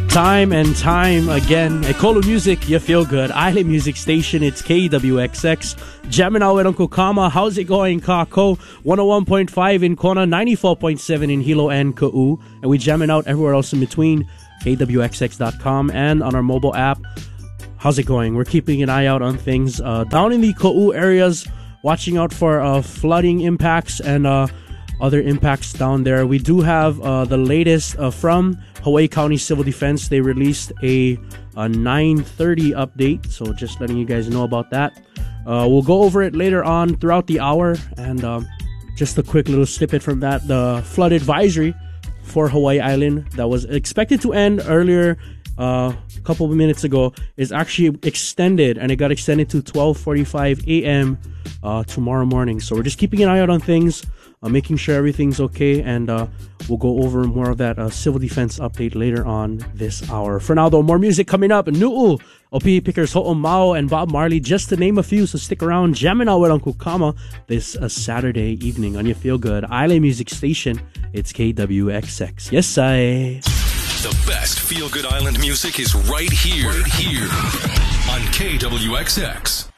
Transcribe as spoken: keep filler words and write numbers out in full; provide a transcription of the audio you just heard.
Time and time again, Ekolo Music, you feel good. Island Music Station, it's K W X X. Jamming out with Uncle Kama. How's it going, Kako? one oh one point five in Kona, ninety-four point seven in Hilo and Ka'u. And we jamming out everywhere else in between, K W X X dot com and on our mobile app. How's it going? We're keeping an eye out on things. Uh, down in the Ka'u areas, watching out for uh, flooding impacts and uh, other impacts down there. We do have uh, the latest uh, from Hawaii County Civil Defense. They released a, a nine thirty update, so just letting you guys know about that. Uh, we'll go over it later on throughout the hour, and um, just a quick little snippet from that. The flood advisory for Hawaii Island that was expected to end earlier uh, a couple of minutes ago is actually extended, and it got extended to twelve forty-five a.m. Uh, tomorrow morning. So we're just keeping an eye out on things, uh, making sure everything's okay, and uh, we'll go over more of that uh, civil defense update later on this hour. For now, though, more music coming up. Nu'u, O P Pickers, Ho'o Mao, and Bob Marley, just to name a few. So stick around, jamming out with Uncle Kama this uh, Saturday evening on your Feel Good Island Music Station. It's K W X X. Yes, I. The best Feel Good Island music is right here, right here on K W X X.